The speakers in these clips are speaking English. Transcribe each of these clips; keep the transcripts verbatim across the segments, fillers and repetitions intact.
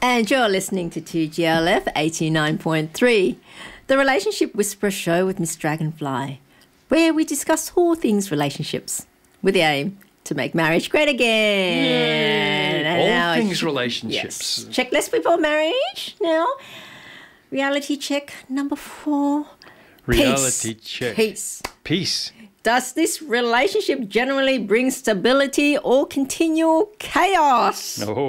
And you're listening to two G L F eighty-nine point three, the Relationship Whisperer show with Miss Dragonfly, where we discuss all things relationships with the aim to make marriage great again. All now, things relationships. Yes. Checklist before marriage now. Reality check number four. Reality Peace. check. Peace. Peace. Does this relationship generally bring stability or continual chaos? Oh.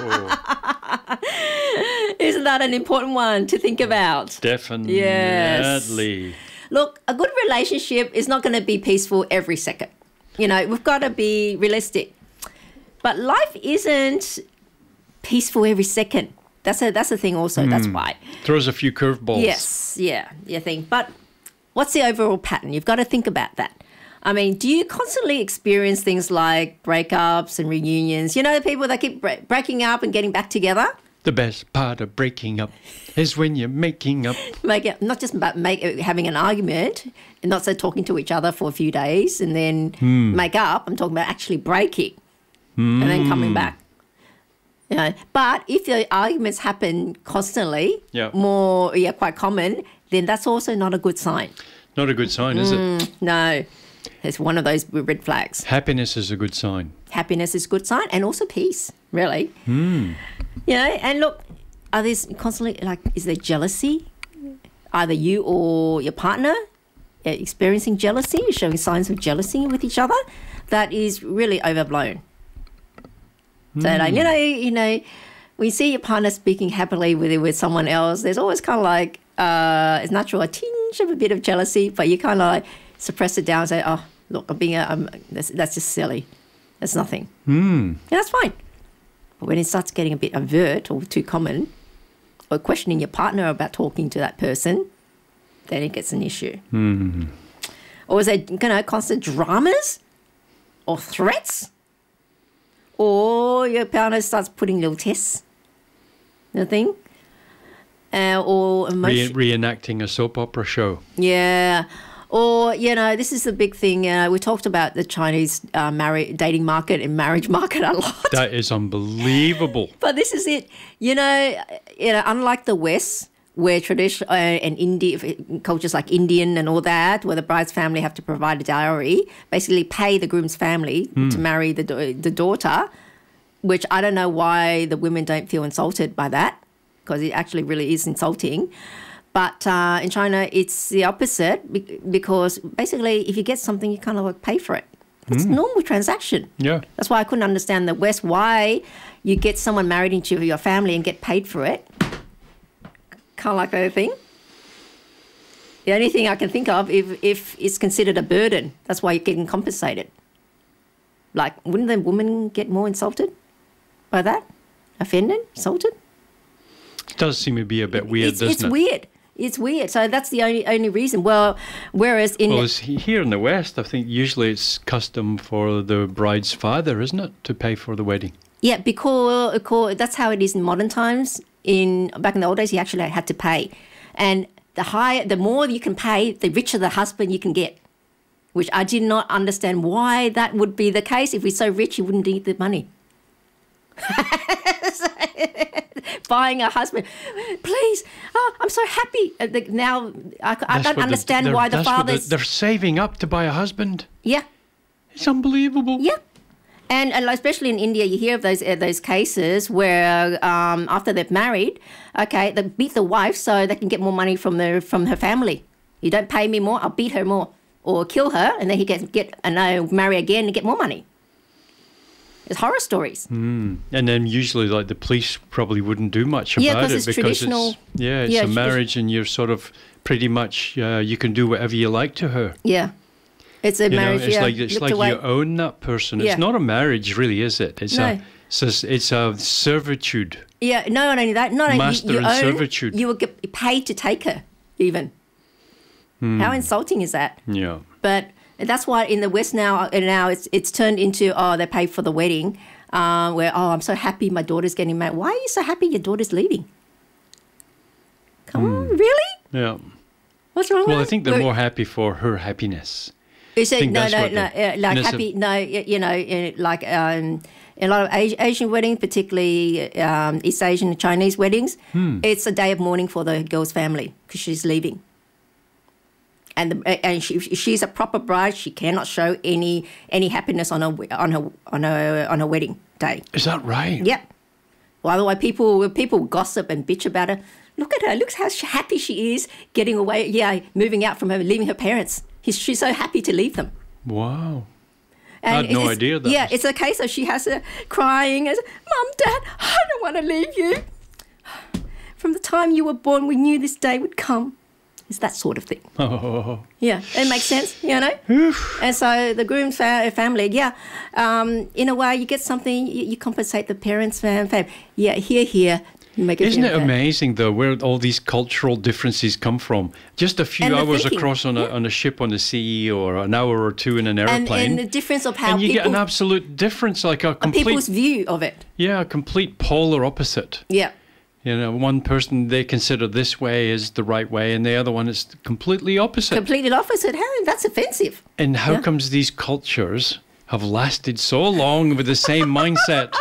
Isn't that an important one to think about? Definitely. Yes. Look, a good relationship is not going to be peaceful every second. You know, we've got to be realistic. But life isn't peaceful every second. That's a that's the thing also. Mm. That's why. Throws a few curveballs. Yes, yeah, you think. But what's the overall pattern? You've got to think about that. I mean, do you constantly experience things like breakups and reunions? You know, the people that keep bre- breaking up and getting back together? The best part of breaking up is when you're making up. Make it, not just about make, having an argument, and not so talking to each other for a few days and then mm. make up. I'm talking about actually breaking mm. and then coming back. You know, but if the arguments happen constantly, yeah. more, yeah, quite common, then that's also not a good sign. Not a good sign, is mm, it? No. It's one of those red flags. Happiness is a good sign. Happiness is a good sign, and also peace, really. Mm. You know, and look, are there constantly, like, is there jealousy? Either you or your partner experiencing jealousy, showing signs of jealousy with each other? That is really overblown. Mm. So, like, you know, you know, when you see your partner speaking happily with with someone else, there's always kind of like, uh, it's natural, a tinge of a bit of jealousy, but you kind of like suppress it down and say, oh, look, I'm being a, um, that's, that's just silly. That's nothing. Mm. Yeah, that's fine. But when it starts getting a bit overt or too common, or questioning your partner about talking to that person, then it gets an issue. Mm. Or is there, you know, constant dramas or threats? Or your partner starts putting little tests, you thing? Uh, or emotion- Re- reenacting a soap opera show. Yeah. Or, you know, this is the big thing. Uh, we talked about the Chinese uh, marriage, dating market and marriage market a lot. That is unbelievable. But this is it. You know, you know, unlike the West, where tradition uh, and Indian cultures like Indian and all that, where the bride's family have to provide a dowry, basically pay the groom's family mm. to marry the the daughter, which I don't know why the women don't feel insulted by that, because it actually really is insulting. But uh, in China, it's the opposite because basically if you get something, you kind of like pay for it. It's mm. a normal transaction. Yeah. That's why I couldn't understand the West, why you get someone married into your family and get paid for it. Kind of like that thing. The only thing I can think of, if, if it's considered a burden, that's why you're getting compensated. Like, wouldn't the woman get more insulted by that? Offended? Insulted? It does seem to be a bit weird, it's, doesn't it's it? It's weird. It's weird. So that's the only only reason. Well, whereas in... Well, here in the West, I think usually it's custom for the bride's father, isn't it, to pay for the wedding? Yeah, because, because that's how it is in modern times. In back in the old days, you actually had to pay. And the higher, the more you can pay, the richer the husband you can get. Which I did not understand why that would be the case. If we're so rich, you wouldn't need the money. Buying a husband, please. Oh, I'm so happy. Uh, the, now I, I don't understand the, why the fathers. The, they're saving up to buy a husband. Yeah, it's unbelievable. Yeah, and, and especially in India, you hear of those uh, those cases where um, after they've married, okay, they beat the wife so they can get more money from the from her family. You don't pay me more, I'll beat her more, or kill her, and then he gets get and uh, marry again and get more money. It's horror stories. Mm. And then usually, like, the police probably wouldn't do much about yeah, it it's because traditional, it's yeah, it's yeah, a marriage, and you're sort of pretty much uh, you can do whatever you like to her. Yeah, it's a you marriage. Know, it's yeah. like it's Looked like away. you own that person. Yeah. It's not a marriage, really, is it? It's no. a it's a, it's a servitude. Yeah, no, not only that, not master only you, you and own, servitude. You will get paid to take her, even. Mm. How insulting is that? Yeah, but that's why in the West now, now it's it's turned into oh they pay for the wedding. Uh, where, oh, I'm so happy my daughter's getting married. Why are you so happy your daughter's leaving? Come mm. on, really? Yeah. What's wrong well, with that? Well, I think they're more happy for her happiness. Is it, no, no, no, uh, like happy, no, you know, like, um, A lot of Asi- Asian weddings, particularly um, East Asian and Chinese weddings, Hmm. it's a day of mourning for the girl's family because she's leaving. And the, and she, if she's a proper bride, she cannot show any any happiness on her on her on her on her wedding day. Is that right? Yep. Well, otherwise people people gossip and bitch about her. Look at her. Look how sh- happy she is getting away. Yeah, moving out from her, leaving her parents. He's, she's so happy to leave them. Wow. And I had no it's- idea that Yeah, was- it's a case of she has her crying as, Mum, Dad, I don't want to leave you. From the time you were born, we knew this day would come. It's that sort of thing. Oh. Yeah, it makes sense, you know? And so the groom's fa- family, yeah, um, in a way, you get something, you, you compensate the parents' fam- fam. Yeah, here, here, you make it. Isn't it feel bad. amazing though where all these cultural differences come from? Just a few And the hours thinking, across on a on a ship on the sea, or an hour or two in an And, airplane, and the difference of how and you people, get an absolute difference, like a of complete people's view of it. yeah, a complete polar opposite. Yeah. You know, one person they consider this way is the right way, and the other one is completely opposite. Completely opposite. How that's offensive. And how Yeah. comes these cultures have lasted so long with the same mindset?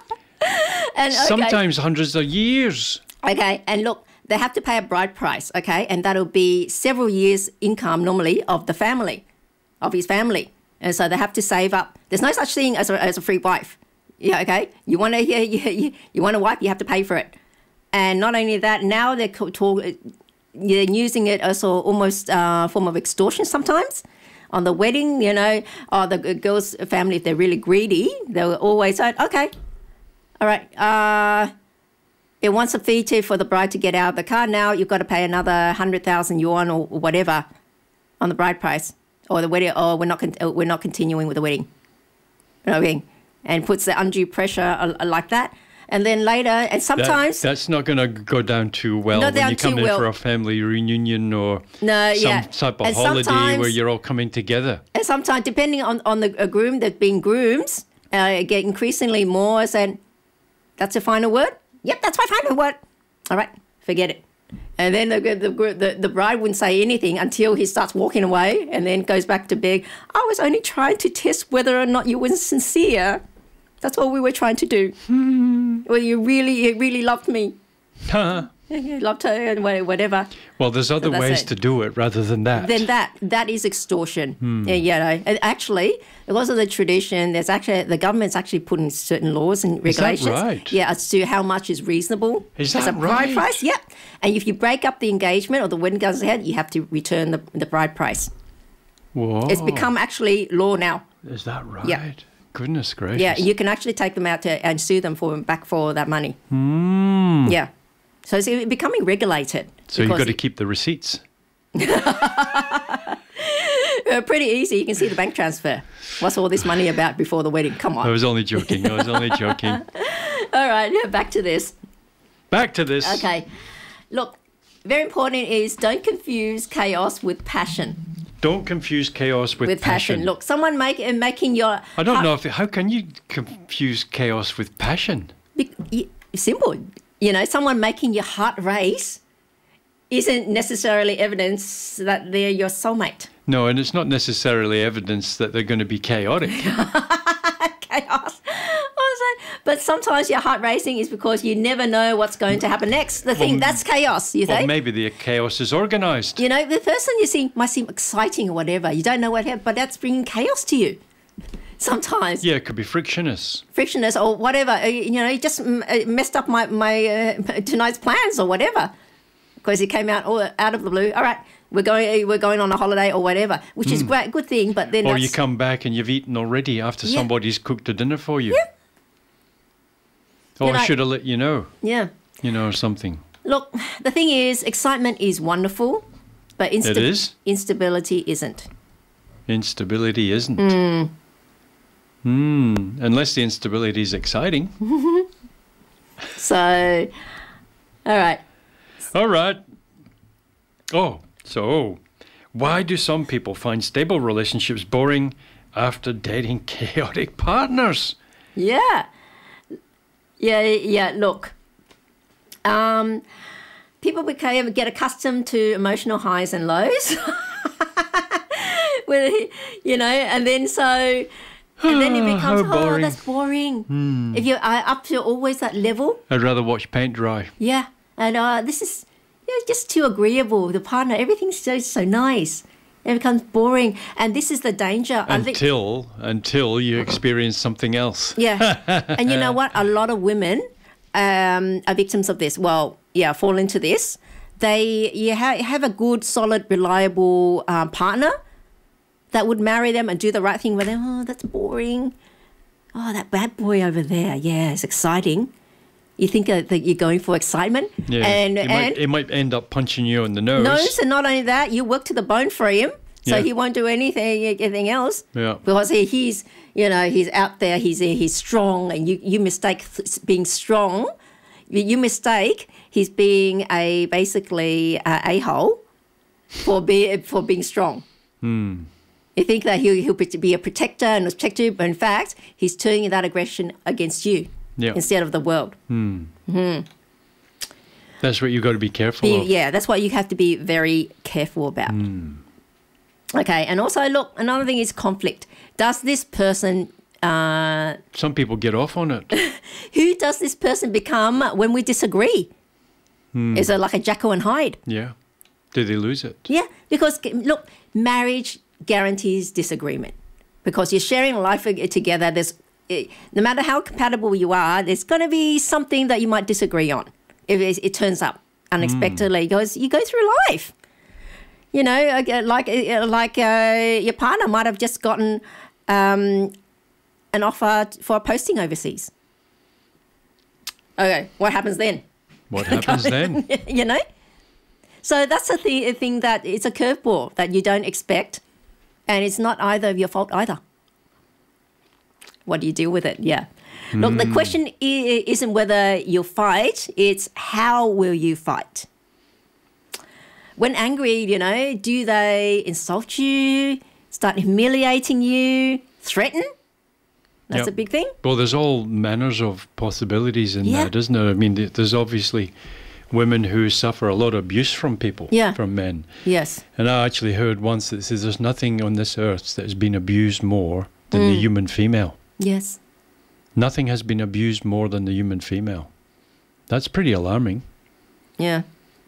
And okay. Sometimes hundreds of years. Okay, and look, they have to pay a bride price, okay, and that'll be several years' income normally of the family, of his family, and so they have to save up. There's no such thing as a, as a free wife. Yeah, okay. You want to, you, you, you want a wife, you have to pay for it, and not only that, now they're co- talk, they're using it as a almost uh, form of extortion sometimes. On the wedding, you know, or the g- girl's family, if they're really greedy, they'll always say, okay, all right, uh, it wants a fee to, for the bride to get out of the car. Now you've got to pay another one hundred thousand yuan or whatever on the bride price, or the wedding, or we're not con- uh, we're not continuing with the wedding. You know what I mean? And puts the undue pressure uh, uh, like that. And then later, and That- sometimes that's not going to go down too well Not when down you come too in well. for a family reunion or No, some yeah. type of And holiday where sometimes- you're all coming together. And sometimes, depending on, on the a groom, there's been grooms uh, get increasingly more saying, that's a final word? Yep, that's my final word. All right, forget it. And then the, the, the, the bride wouldn't say anything until he starts walking away and then goes back to beg, I was only trying to test whether or not you were sincere. That's all we were trying to do. Well, you really, you really loved me. You loved her and wha- whatever. Well, there's other that's ways it. to do it rather than that. Then that that is extortion. Hmm. Yeah, you know. And actually, because of the tradition, there's actually the government's actually put in certain laws and Is that regulations. right? Yeah, as to how much is reasonable Is as that a bride right? price. Yeah, and if you break up the engagement or the wedding goes ahead, you have to return the the bride price. Whoa. It's become actually law now. Is that right? Yeah. Goodness gracious. Yeah, you can actually take them out to, and sue them for back for that money. Mm. Yeah, so it's becoming regulated. So you've because got to keep the receipts. uh, pretty easy. You can see the bank transfer. What's all this money about before the wedding? Come on. I was only joking. I was only joking. All right, back to this. Back to this. Okay. Look, very important is don't confuse chaos with passion. Don't confuse chaos with, With passion. Look, someone make, uh, making your... I don't heart- know if how can you confuse chaos with passion? Be- y- simple. You know, someone making your heart race isn't necessarily evidence that they're your soulmate. No, and it's not necessarily evidence that they're going to be chaotic. Chaos. I was like, but sometimes your heart racing is because you never know what's going to happen next. The thing, that's chaos, you Well, think? maybe the chaos is organized. You know, the first thing you see might seem exciting or whatever. You don't know what happened, but that's bringing chaos to you. Sometimes. Yeah, it could be frictionless. Frictionless or whatever. uh, You know, you just mm, uh, messed up my, my uh, tonight's plans or whatever. Because he came out all out of the blue. All right, we're going we're going on a holiday or whatever, which is great, good thing. But then Or that's, you come back and you've eaten already after Yeah. somebody's cooked a dinner for you. Yeah. Oh, You I know- should have let you know, yeah. you know, or something. Look, the thing is, excitement is wonderful, but insta- It is? instability isn't. Instability isn't. Hmm. Hmm. Unless the instability is exciting. So, all right. All right. Oh, so why do some people find stable relationships boring after dating chaotic partners? Yeah. Yeah, yeah, look. Um, people became, get accustomed to emotional highs and lows. With, you know, and then so And then it becomes, how oh, boring. that's boring. If you're uh, up to always that level, I'd rather watch paint dry. yeah. And uh, this is you know, just too agreeable. The partner, everything's so, so nice. It becomes boring. And this is the danger. I think, Until until you experience something else. yeah. And you know what? A lot of women um, are victims of this. Well, yeah, fall into this. They you ha- have a good, solid, reliable um, partner that would marry them and do the right thing with them. Oh, that's boring. Oh, that bad boy over there. Yeah, it's exciting. You think uh, that you're going for excitement. Yeah. And, it, and might, it might end up punching you on the nose. no, so not only that, you work to the bone for him. So Yeah. he won't do anything, anything else. Yeah. Because he, he's, you know, he's out there, he's he's strong, and you, you mistake th- being strong. You you mistake he's being a basically a a-hole for be, for being strong. Hmm. You think that he'll he'll be a protector and protect you, but in fact, he's turning that aggression against you Yeah. instead of the world. That's what you've got to be careful You- of. yeah, that's what you have to be very careful about. Okay, and also look, another thing is conflict. Does this person, uh, Some people get off on it. who does this person become when we disagree? Is it like a Jekyll and Hyde? Yeah. Do they lose it? Yeah, because look, marriage guarantees disagreement because you're sharing life together. There's eh, no matter how compatible you are, there's going to be something that you might disagree on if it, it turns up unexpectedly. Because you go through life, you know, like like, uh, like uh, your partner might have just gotten um, an offer for a posting overseas. Okay, what happens then? What happens then? You know? So that's a, th- a thing that it's a curveball that you don't expect, and it's not either of your fault either. What do you do with it? Yeah. Look, the question I- isn't whether you'll fight, it's how will you fight? When angry, you know, do they insult you, start humiliating you, threaten? That's Yep. a big thing. Well, there's all manners of possibilities in Yeah. that, isn't there? I mean, th- there's obviously women who suffer a lot of abuse from people, Yeah. from men. Yes. And I actually heard once that says there's nothing on this earth that has been abused more than Mm. the human female. Yes. Nothing has been abused more than the human female. That's pretty alarming. Yeah.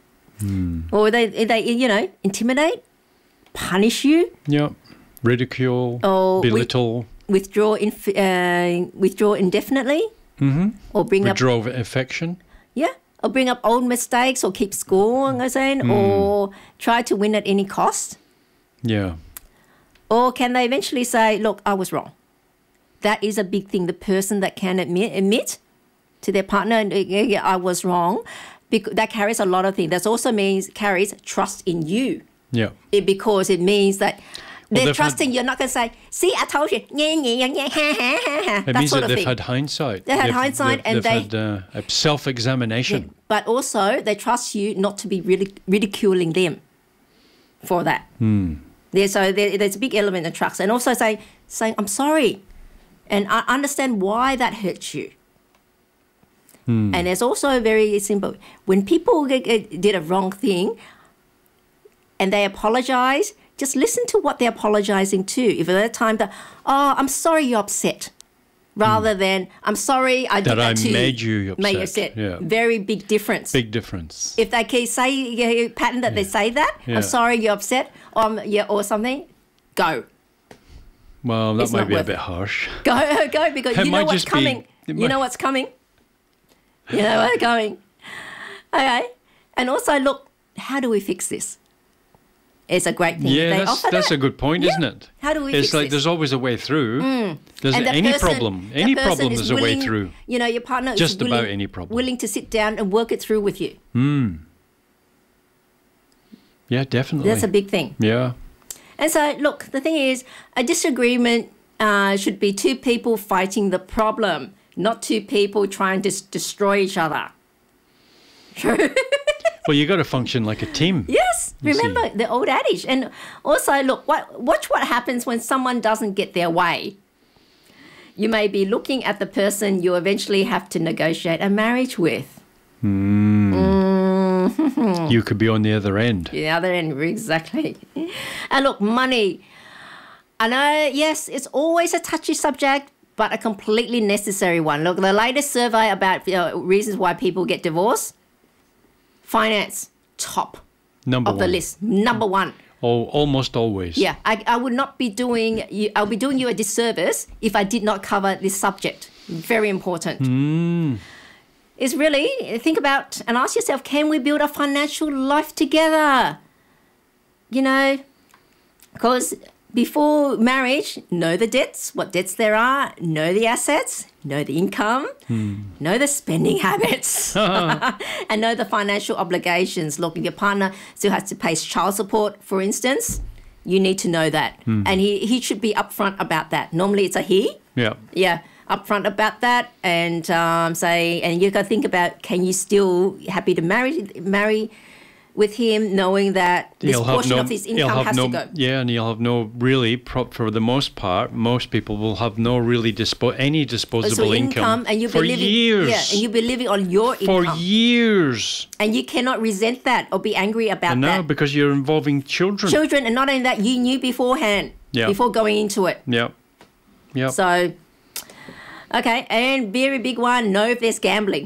Or they, they, you know, intimidate, punish you, Yeah. Ridicule, Oh, we- belittle, withdraw inf- uh, withdraw indefinitely, mm-hmm. or bring up withdraw affection. yeah, or bring up old mistakes, or keep score. I'm saying, or try to win at any cost. Yeah. Or can they eventually say, "Look, I was wrong." That is a big thing. The person that can admit admit to their partner, "Yeah, yeah, I was wrong," because that carries a lot of things. That also means carries trust in you, Yeah. it, because it means that. They're they've had- trusting you're not going to say, see, I told you. Yeah, yeah, yeah, ha, ha, ha, ha. It That means sort that of they've thing. had hindsight. They had They've- hindsight they've, and they've they- had uh, a self-examination. But also, they trust you not to be really ridiculing them for that. Hmm. There, so there, there's a big element of trust. And also saying, saying, I'm sorry. And I understand why that hurts you. Hmm. And it's also very simple. When people get, get, did a wrong thing and they apologize, just listen to what they're apologizing to. If at that time that, oh, I'm sorry you're upset. Rather than, I'm sorry I did That that, I to made you Made you upset. upset. Yeah. Very big difference. Big difference. If they can say yeah, pattern that they say that, Yeah. I'm sorry you're upset, or um, yeah, or something, go, Well, that It's might not be a worth bit it. harsh. go, go, because It you know might what's just be- coming. it You might- know what's coming. You know what's coming. Okay, and also look, how do we fix this? It's a great thing. Yeah, they that's, offer that's that. a good point, Yeah. isn't it? How do we It's fix like this? there's always a way through. There's And the any person- problem. the Any person problem is is a way willing- through. You know, your partner Just is willing, about any problem. willing to sit down and work it through with you. Yeah, definitely. That's a big thing. yeah. And so, look, the thing is, a disagreement uh, should be two people fighting the problem, not two people trying to s- destroy each other. Well, you got to function like a team. Yes, You see. remember the old adage. And also, look, what, watch what happens when someone doesn't get their way. You may be looking at the person you eventually have to negotiate a marriage with. You could be on the other end. The other end, exactly. And look, money. I know, yes, it's always a touchy subject, but a completely necessary one. Look, the latest survey about you know, reasons why people get divorced, finance, top Number of one. the list. Number one. Oh, almost always. Yeah, I, I would not be doing you, I'll be doing you a disservice if I did not cover this subject. Very important. Mm. It's really, think about and ask yourself, can we build a financial life together? You know, because before marriage, know the debts, what debts there are, know the assets, know the income, Hmm. know the spending habits, and know the financial obligations. Look, if your partner still has to pay child support, for instance, you need to know that. Hmm. And he, he should be upfront about that. Normally it's a he. Yeah. Yeah, upfront about that, and um, say, and you got to think about, can you still happy to marry marry with him, knowing that this He'll have portion no- of his he'll income have has no, to go. Yeah, and he'll have no really, pro- for the most part, most people will have no really dispo- any disposable So income, and you'll for be living, years. yeah, and you'll be living on your for income, years. and you cannot resent that or be angry about And now that. because you're involving children. Children, and not only that, you knew beforehand, Yeah. before going into it. Yeah. Yeah. So, okay, and very big one, know if there's gambling.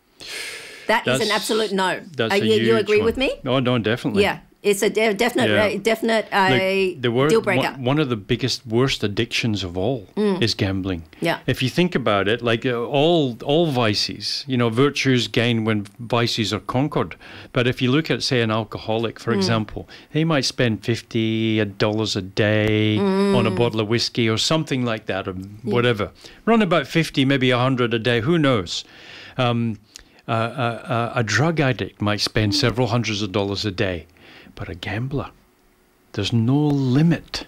That is an That's- absolute no. That's Are a you, you huge agree one. with me? No, no, definitely. Yeah, it's a de- definite, Yeah. uh, definite uh, The, the wor- deal breaker. One, one of the biggest, worst addictions of all is gambling. Yeah. If you think about it, like uh, all all vices, you know, virtues gain when vices are conquered. But if you look at, say, an alcoholic, for example, he might spend fifty dollars a day on a bottle of whiskey or something like that, or whatever. Run about fifty, maybe a hundred a day. Who knows? Um, uh, uh, uh, a drug addict might spend several hundreds of dollars a day, but a gambler, there's no limit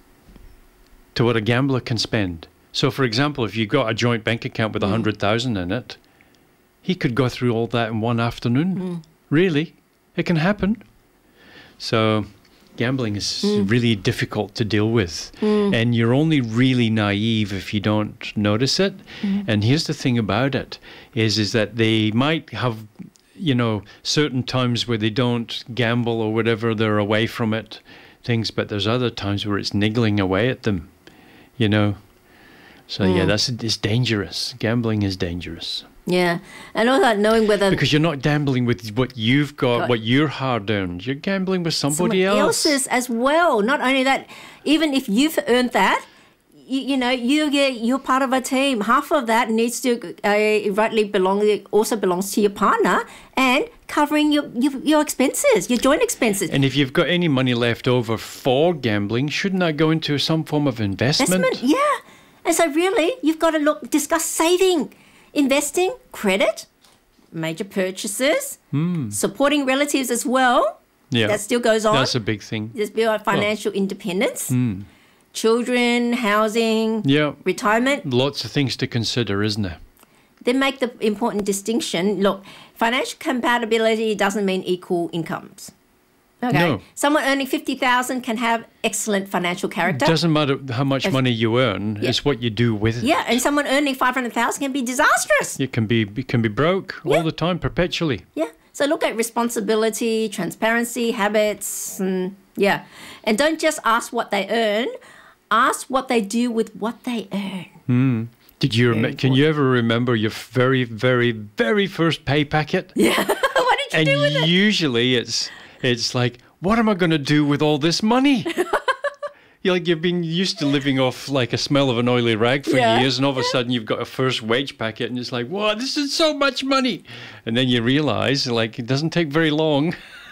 to what a gambler can spend. So, for example, if you've got a joint bank account with a hundred thousand in it, he could go through all that in one afternoon. Really, it can happen. So, gambling is really difficult to deal with, and you're only really naive if you don't notice it. And here's the thing about it: is is that they might have, you know, certain times where they don't gamble or whatever, they're away from it, things. But there's other times where it's niggling away at them, you know. So yeah, that's it's dangerous. Gambling is dangerous. Yeah, and all that knowing whether Because you're not gambling with what you've got, Got- what you're hard earned. You're gambling with somebody someone else. else's as well. Not only that, even if you've earned that, you, you know, you get you're part of a team. Half of that needs to uh, rightly belong, also belongs to your partner, and covering your, your your expenses, your joint expenses. And if you've got any money left over for gambling, shouldn't that go into some form of investment? Investment, yeah. And so really, you've got to look, discuss saving, investing, credit, major purchases, supporting relatives as well. Yeah, That still goes on. That's a big thing. There's build financial independence, children, housing, Yeah, retirement. lots of things to consider, isn't there? They make the important distinction. Look, financial compatibility doesn't mean equal incomes. Okay. No. Someone earning fifty thousand can have excellent financial character. Doesn't matter how much If- money you earn; Yeah. it's what you do with it. Yeah, and someone earning five hundred thousand can be disastrous. You can be it can be broke Yeah. all the time, perpetually. Yeah. So look at responsibility, transparency, habits, and yeah. And don't just ask what they earn. Ask what they do with what they earn. Did you rem- Very can you ever remember your very, very, very first pay packet? Yeah. what did you And do with it? usually it's it's like, what am I going to do with all this money? You're like you've been used to living off like a smell of an oily rag for Yeah. years, and all of a sudden you've got a first wage packet, and it's like, wow, this is so much money. And then you realize, like, it doesn't take very long.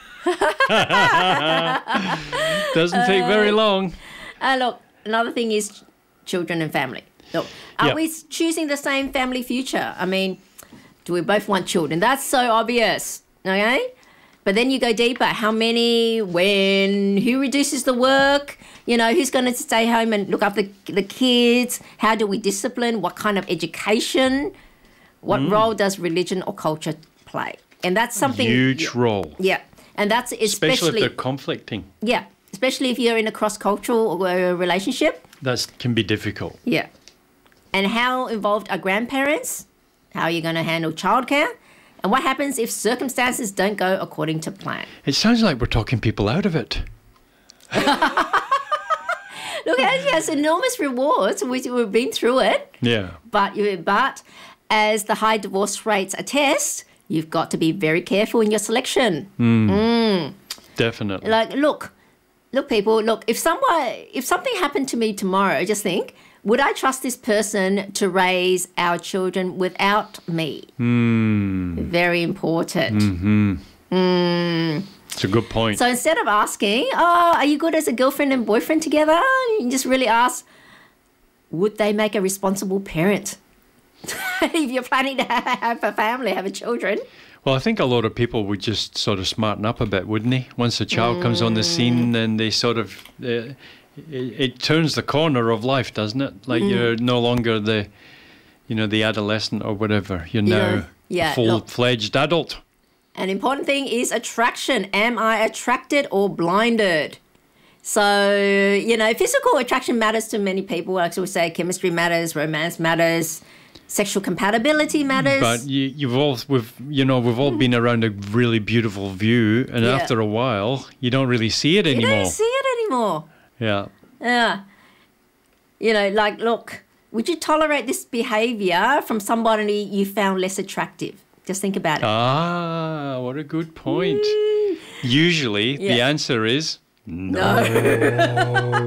doesn't take very long. Uh, look, another thing is children and family. Look, are Yeah. we choosing the same family future? I mean, do we both want children? That's so obvious, okay? But then you go deeper. How many, when, who reduces the work? You know, who's going to stay home and look after the, the kids? How do we discipline? What kind of education? What Mm. role does religion or culture play? And that's something... Huge yeah, role, yeah. And that's especially if especially... they're conflicting. yeah, especially if you're in a cross-cultural uh, relationship. That can be difficult. Yeah. And how involved are grandparents? How are you going to handle childcare? And what happens if circumstances don't go according to plan? It sounds like we're talking people out of it. Look, it has enormous rewards. We, we've been through it. Yeah. But you, but as the high divorce rates attest, you've got to be very careful in your selection. Mm. Mm. Definitely. Like, look, look, people, look. If someone, if something happened to me tomorrow, just think: would I trust this person to raise our children without me? Mm. Very important. Mm-hmm. Mm. It's a good point. So instead of asking, "Oh, are you good as a girlfriend and boyfriend together?" you just really ask, "Would they make a responsible parent?" If you're planning to have a family, have a children. Well, I think a lot of people would just sort of smarten up a bit, wouldn't they? Once a child mm. comes on the scene, then they sort of, uh, it, it turns the corner of life, doesn't it? Like mm. you're no longer the, you know, the adolescent or whatever. You're now yeah. Yeah. a full-fledged adult. An important thing is attraction. Am I attracted or blinded? So, you know, physical attraction matters to many people. Like we say, chemistry matters, romance matters. Sexual compatibility matters. But you, you've all, we've, you know, we've all been around a really beautiful view, and yeah. after a while, you don't really see it anymore. You don't see it anymore. Yeah. Yeah. You know, like, look, would you tolerate this behaviour from somebody you found less attractive? Just think about it. Ah, what a good point. Mm. Usually, yeah. the answer is no. no.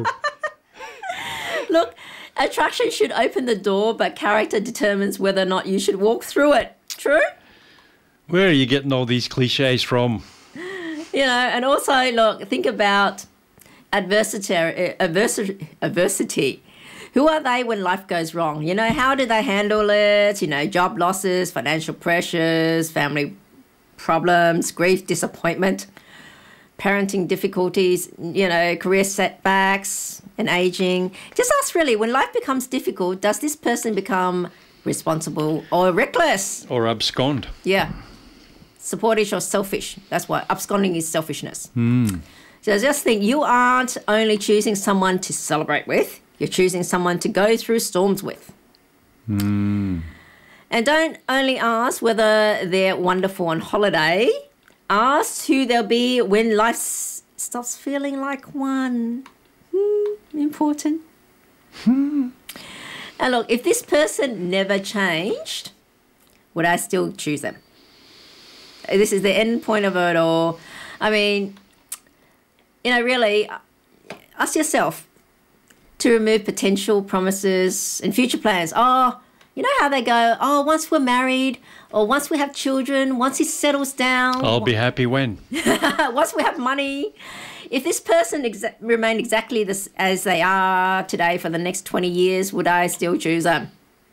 Look. Attraction should open the door, but character determines whether or not you should walk through it. True? Where are you getting all these cliches from? You know, and also, look, think about adversity. Adversity. adversity. Who are they when life goes wrong? You know, how do they handle it? You know, job losses, financial pressures, family problems, grief, disappointment, parenting difficulties, you know, career setbacks and aging. Just ask really, when life becomes difficult, does this person become responsible or reckless? Or abscond. Yeah. Supportive or selfish. That's what absconding is, selfishness. Mm. So just think, you aren't only choosing someone to celebrate with, you're choosing someone to go through storms with. Mm. And don't only ask whether they're wonderful on holiday. Ask who they'll be when life s- stops feeling like one. Hmm, important. Hmm. And look, if this person never changed, would I still choose them? This is the end point of it all. I mean, you know, really, ask yourself to remove potential promises and future plans. Oh, you know how they go, oh, once we're married or once we have children, once he settles down. I'll be happy when. Once we have money. If this person exa- remained exactly this, as they are today for the next twenty years, would I still choose them?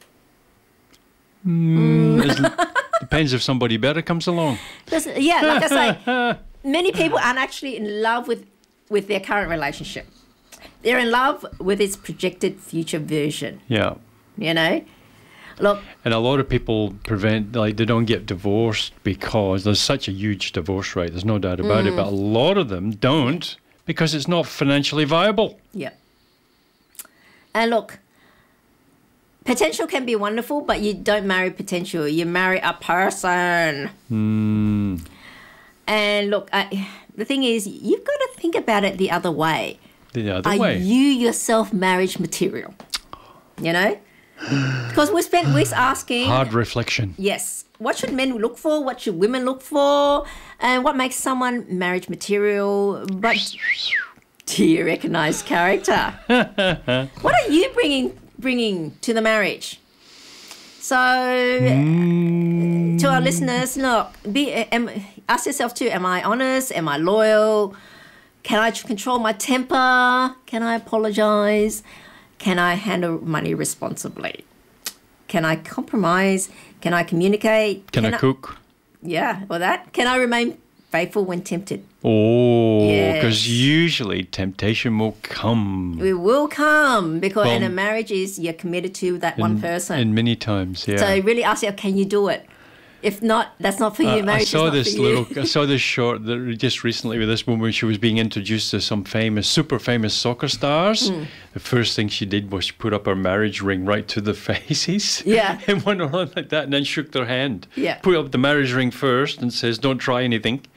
Mm, mm. Depends if somebody better comes along. Yeah, like I say, many people aren't actually in love with, with their current relationship. They're in love with its projected future version. Yeah. You know? Look, and a lot of people prevent, like, they don't get divorced because there's such a huge divorce rate. There's no doubt about mm. it. But a lot of them don't because it's not financially viable. Yeah. And look, potential can be wonderful, but you don't marry potential. You marry a person. Mm. And look, I, the thing is, you've got to think about it the other way. The other Are way? Are you yourself marriage material? You know? Because we spent weeks asking... Hard reflection. Yes. What should men look for? What should women look for? And what makes someone marriage material? But do you recognise character? What are you bringing bringing to the marriage? So, mm. to our listeners, look, be, am, ask yourself too, am I honest? Am I loyal? Can I control my temper? Can I apologise? Can I handle money responsibly? Can I compromise? Can I communicate? Can, Can I, I cook? Yeah, or that. Can I remain faithful when tempted? Oh, because yes. usually temptation will come. It will come because well, in a marriage is you're committed to that in, one person. And many times, yeah. So really ask yourself, can you do it? If not, that's not for you. Uh, Marriage I saw is not this for little. you. I saw this short that just recently with this woman. She was being introduced to some famous, super famous soccer stars. Mm. The first thing she did was she put up her marriage ring right to the faces. Yeah. And went on like that, and then shook their hand. Yeah. Put up the marriage ring first and says, "Don't try anything."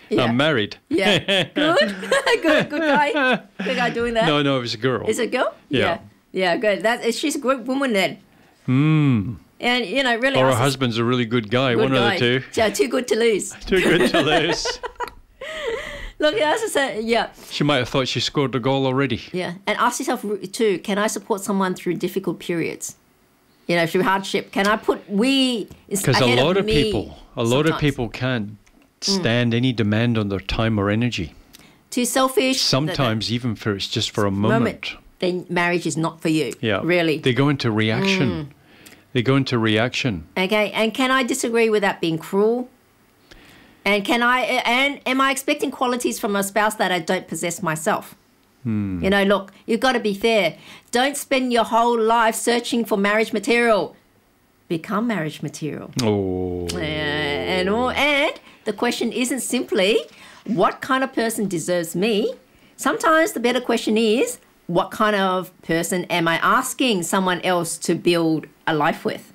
Yeah. I'm married. Yeah. Good. good. Good guy. Good guy doing that. No, no, it was a girl. Is it a girl? Yeah. Yeah. Yeah, good. That, she's a good woman then. Hmm. And, you know, really. Or her us- husband's a really good guy. good One guy. of the two. Yeah, too good to lose. Too good to lose. Look, as I said, yeah. She might have thought she scored a goal already. Yeah. And ask yourself, too, can I support someone through difficult periods? You know, through hardship. Can I put we Because a ahead lot of, me people, a lot of sometimes? people can't stand any demand on their time or energy. Too selfish. Sometimes even for it's just for a moment. Then marriage is not for you. Yeah. Really. They go into reaction. They go into reaction. Okay. And can I disagree without being cruel? And can I and am I expecting qualities from a spouse that I don't possess myself? Hmm. You know, look, you've got to be fair. Don't spend your whole life searching for marriage material. Become marriage material. Oh. Uh, and all, and the question isn't simply what kind of person deserves me. Sometimes the better question is what kind of person am I asking someone else to build a life with?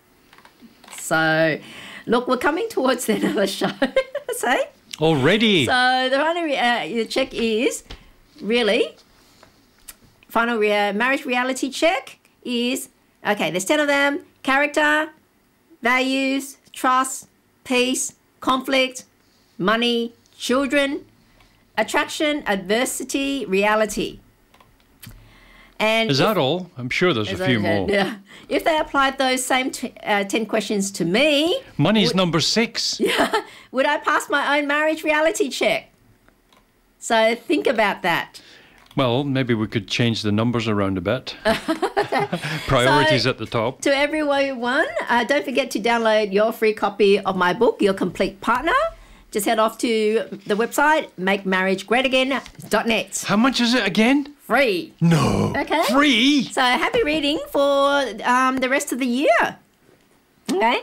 So, look, we're coming towards the end of the show. Say. Already. So the final uh, check is really final rea- marriage reality check is okay. There's ten of them: character, values, trust, peace, conflict, money, children, attraction, adversity, reality. And Is if- that all? I'm sure there's a is few that- more. Yeah. If they applied those same t- uh, ten questions to me, Money's number six. would I pass my own marriage reality check? So think about that. Well, maybe we could change the numbers around a bit. Priorities So- at the top. To everyone, uh, don't forget to download your free copy of my book, Your Complete Partner. Just head off to the website, make marriage great again dot net. How much is it again? Free. No. Okay. Free? So happy reading for um, the rest of the year. Okay.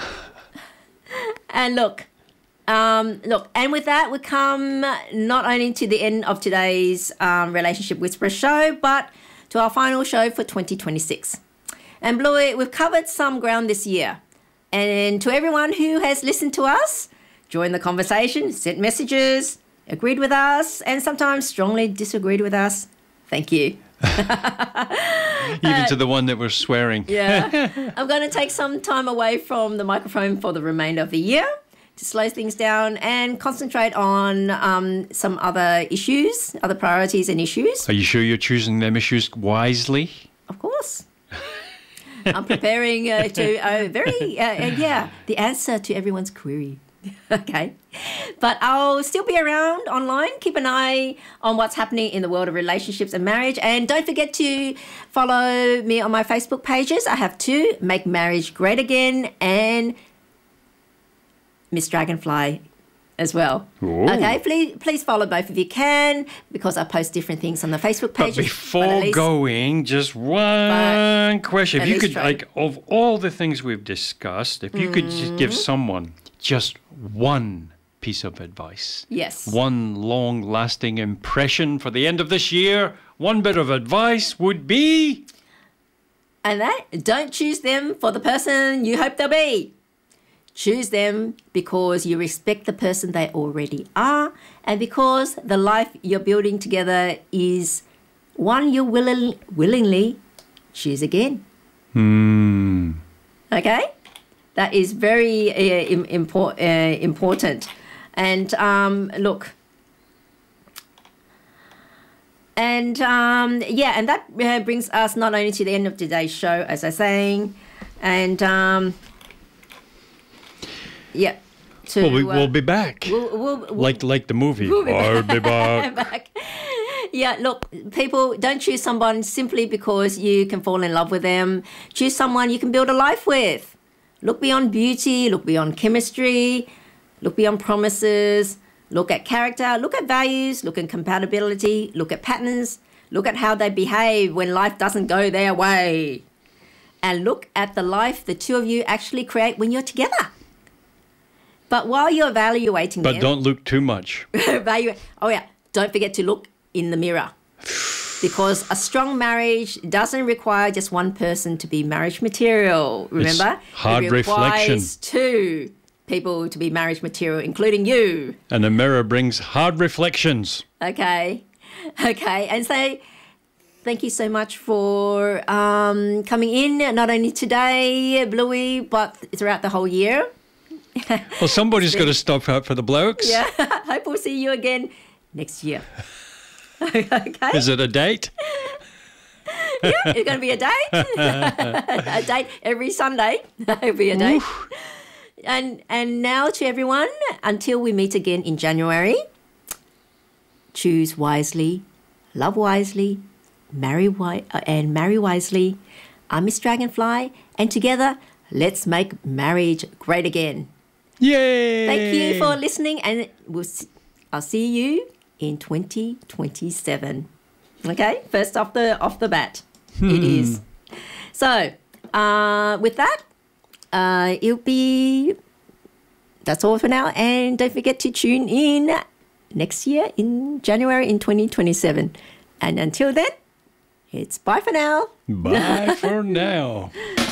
And look, um, look, and with that, we come not only to the end of today's um, Relationship Whisperer show, but to our final show for twenty twenty-six. And Bluey, we've covered some ground this year. And to everyone who has listened to us, joined the conversation, sent messages, agreed with us, and sometimes strongly disagreed with us, thank you. Even to the one that was swearing. Yeah. I'm going to take some time away from the microphone for the remainder of the year to slow things down and concentrate on um, some other issues, other priorities and issues. Are you sure you're choosing them issues wisely? Of course. I'm preparing uh, to uh, very, uh, uh, yeah, the answer to everyone's query. Okay. But I'll still be around online. Keep an eye on what's happening in the world of relationships and marriage. And don't forget to follow me on my Facebook pages. I have two, Make Marriage Great Again and Miss Dragonfly as well. Ooh. Okay, please please follow both if you can, because I post different things on the Facebook But pages. before at least- going, just one question. If at you least could, try. like, of all the things we've discussed, if you could just Mm-hmm. give someone just one piece of advice, Yes. one long lasting impression for the end of this year, one bit of advice would be. And that, don't choose them for the person you hope they'll be. Choose them because you respect the person they already are and because the life you're building together is one you willing, willingly choose again. Hmm. Okay? That is very uh, im- impor- uh, important. And um, look, and um, yeah, and that uh, brings us not only to the end of today's show, as I was saying, and um, yeah. To, Well, we, uh, we'll be back. we'll, we'll, we'll like like the movie. We'll be I'll be back. back. Yeah, look, people, don't choose someone simply because you can fall in love with them. Choose someone you can build a life with. Look beyond beauty, look beyond chemistry, look beyond promises, look at character, look at values, look at compatibility, look at patterns, look at how they behave when life doesn't go their way. And look at the life the two of you actually create when you're together. But while you're evaluating But them, don't look too much. evaluate. Oh yeah, don't forget to look in the mirror, because a strong marriage doesn't require just one person to be marriage material. Remember, hard it reflection. requires two. people to be marriage material, including you. And the mirror brings hard reflections. Okay. Okay. And say thank you so much for um, coming in, not only today, Bluey, but throughout the whole year. Well, somebody's got to stop out for the blokes. Yeah. Hope we'll see you again next year. Okay. Is it a date? Yeah, it's going to be a date. A date every Sunday. It'll be a date. Oof. And and now to everyone, until we meet again in January, choose wisely, love wisely, marry wi- uh, and marry wisely. I'm Miss Dragonfly, and together, let's make marriage great again. Yay! Thank you for listening, and we'll see, I'll see you in twenty twenty-seven. Okay, first off the off the bat, Hmm. it is. So, uh, with that, uh, it'll be. That's all for now, and don't forget to tune in next year in January in twenty twenty-seven. And until then, it's bye for now. Bye for now.